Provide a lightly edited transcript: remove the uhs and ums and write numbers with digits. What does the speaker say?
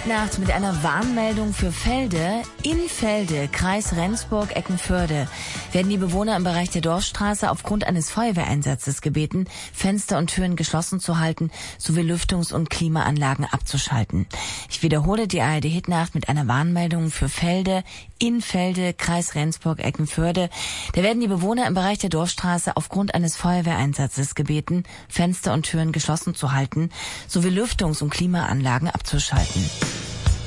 Hitnacht mit einer Warnmeldung für Felde. In Felde, Kreis Rendsburg-Eckernförde, werden die Bewohner im Bereich der Dorfstraße aufgrund eines Feuerwehreinsatzes gebeten, Fenster und Türen geschlossen zu halten, sowie Lüftungs- und Klimaanlagen abzuschalten. Ich wiederhole die ARD Hitnacht mit einer Warnmeldung für Felde. In Felde, Kreis Rendsburg-Eckernförde, da werden die Bewohner im Bereich der Dorfstraße aufgrund eines Feuerwehreinsatzes gebeten, Fenster und Türen geschlossen zu halten, sowie Lüftungs- und Klimaanlagen abzuschalten.